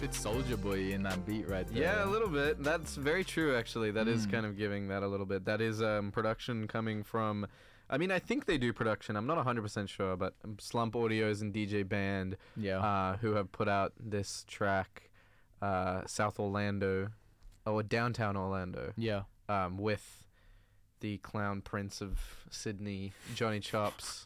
bit Soulja Boy in that beat right there. Yeah, a little bit. That's very true, actually. That is kind of giving that a little bit. That is production coming from... I mean, I think they do production. I'm not 100% sure, but Slump Audios and DJ Band, who have put out this track, South Orlando, or Downtown Orlando, with the Clown Prince of Sydney, Johnny Chops,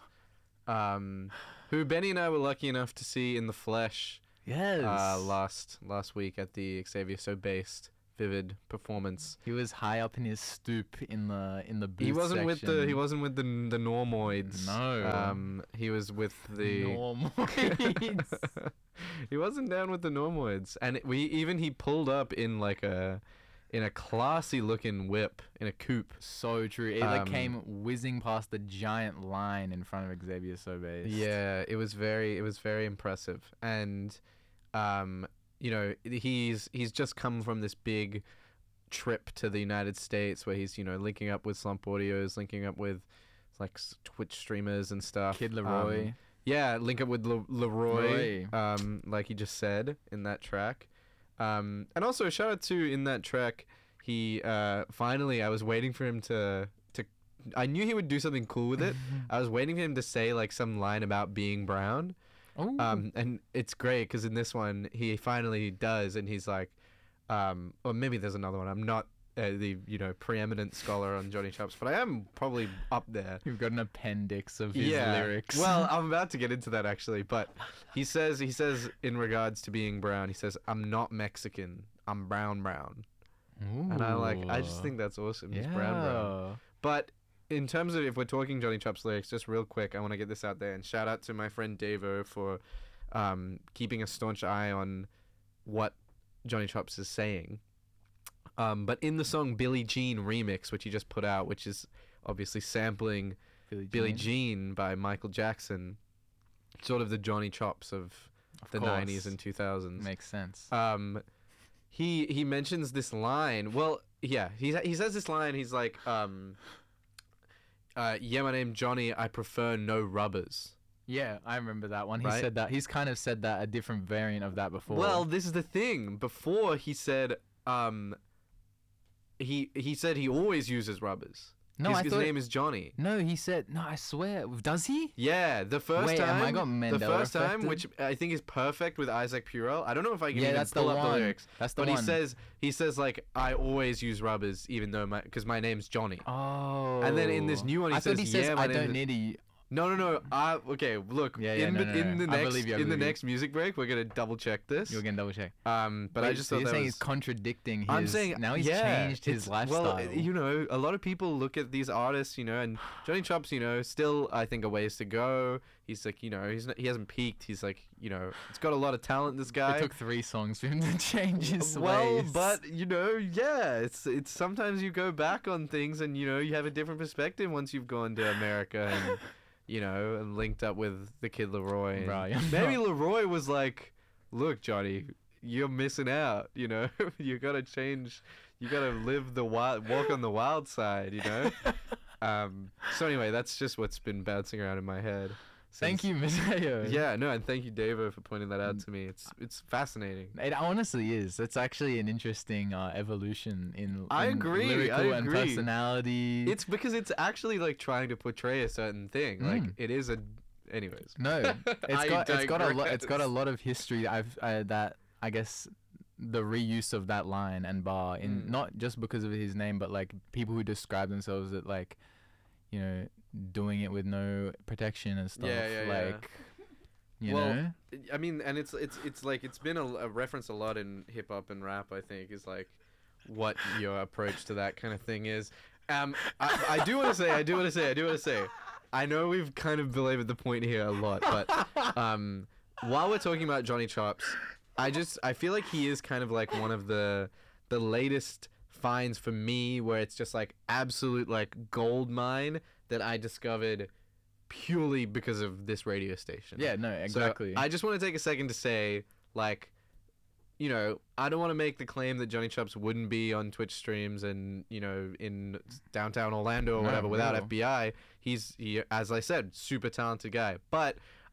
who Benny and I were lucky enough to see in the flesh. Yes. Last week at the Xavier So Based Vivid performance. He was high up in his stoop in the booth He wasn't section. with the Normoids. No. He was with the Normoids. He wasn't down with the Normoids, and he pulled up in like a classy looking whip in a coupe. So true. It came whizzing past the giant line in front of Xavier So Based. Yeah, it was very impressive, and you know, he's just come from this big trip to the United States where he's, you know, linking up with Slump Audios, linking up with like Twitch streamers and stuff. Kid Laroi. Link up with Leroy, like he just said in that track. And also shout out to, in that track, he finally, I was waiting for him to I knew he would do something cool with it. I was waiting for him to say like some line about being brown. Oh. And it's great because in this one he finally does, and he's like, or maybe there's another one. I'm not the preeminent scholar on Johnny Chops, but I am probably up there. You've got an appendix of his lyrics. Well, I'm about to get into that actually, but he says in regards to being brown, he says, "I'm not Mexican. I'm brown." Ooh. And I just think that's awesome. He's brown. But in terms of, if we're talking Johnny Chops lyrics, just real quick, I want to get this out there and shout out to my friend Davo for keeping a staunch eye on what Johnny Chops is saying. But in the song Billie Jean Remix, which he just put out, which is obviously sampling Billie Jean by Michael Jackson, sort of the Johnny Chops of the course. 90s and 2000s. Makes sense. He mentions this line. Well, yeah, he says this line. He's like, yeah, my name's Johnny. I prefer no rubbers. Yeah, I remember that one. He Right? said that. He's kind of said that, a different variant of that before. Well, this is the thing. Before he said, he said he always uses rubbers. No, his name is Johnny. No, he said, no, I swear. Does he? Yeah, the first Wait, time. am I got Mandela the first time, affected? which I think is perfect with Isaac Purell. I don't know if I can Yeah, even that's pull the up the one. lyrics. That's the but one. he says like, I always use rubbers, even though because my name's Johnny. Oh. And then in this new one, he I thought says, he says, yeah, my I name don't is... need a... No. Okay, look. In the next music break, we're gonna double check this. You're going to double check. But Wait, I just so thought you're that saying was... he's contradicting his... I'm saying now he's changed his lifestyle. Well, you know, a lot of people look at these artists, you know, and Johnny Chops, you know, still I think a ways to go. He's like, you know, he hasn't peaked. He's like, you know, he's got a lot of talent. This guy. It took 3 songs for him to change his Well, ways. but you know, yeah, it's sometimes you go back on things and you know you have a different perspective once you've gone to America and you know and linked up with the Kid Laroi. And Right. maybe Laroi was like, "Look, Johnny, you're missing out. You know, you gotta change. You gotta walk on the wild side. You know." So anyway, that's just what's been bouncing around in my head. Thank you, Mateo. Yeah, no, and thank you, Davo, for pointing that out to me. It's fascinating. It honestly is. It's actually an interesting evolution in I agree. lyrical and personality. It's because it's actually like trying to portray a certain thing. Like it is a. Anyways. No, it's got a lot of history. That I guess the reuse of that line and bar in not just because of his name, but like people who describe themselves as like, you know, doing it with no protection and stuff. Like, you know. I mean, and it's like it's been a reference a lot in hip hop and rap. I think is like what your approach to that kind of thing is. I do want to say. I know we've kind of belabored the point here a lot, but while we're talking about Johnny Chops, I feel like he is kind of like one of the latest finds for me where it's just like absolute like gold mine that I discovered purely because of this radio station. Yeah, no, exactly. So I just want to take a second to say, like, you know, I don't want to make the claim that Johnny Chops wouldn't be on Twitch streams and, you know, in downtown Orlando or whatever without FBI. He, as I said, super talented guy. But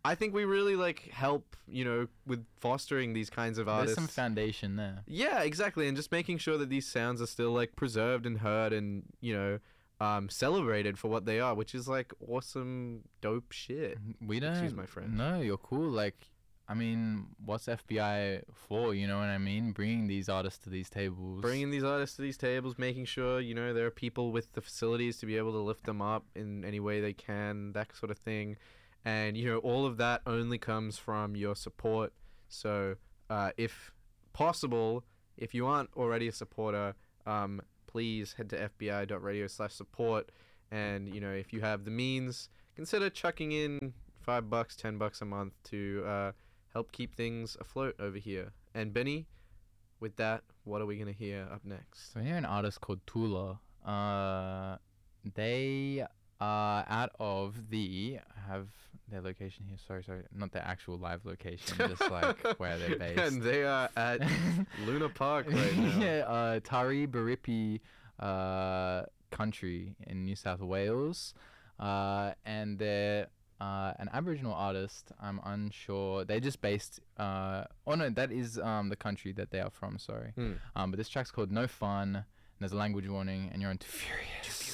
I think we really like help, with fostering these kinds of artists. There's some foundation there. Yeah, exactly, and just making sure that these sounds are still like preserved and heard and celebrated for what they are, which is like awesome, dope shit. We don't. Excuse my French. No, you're cool. Like, I mean, what's FBI for? You know what I mean? Bringing these artists to these tables. Making sure, there are people with the facilities to be able to lift them up in any way they can, that sort of thing. And, all of that only comes from your support. So, if possible, if you aren't already a supporter, please head to fbi.radio/support. And, if you have the means, consider chucking in $5, $10 a month to help keep things afloat over here. And Benny, with that, what are we going to hear up next? So we hear an artist called Tula. They are out of have their location here. Sorry, not their actual live location, just like where they're based. And they are at Luna Park right now. Yeah, Tari Biripi country in New South Wales. And they're an Aboriginal artist. I'm unsure. They're just based. Oh no, that is the country that they are from. Sorry. But this track's called No Fun. And there's a language warning, and you're on Too Furious.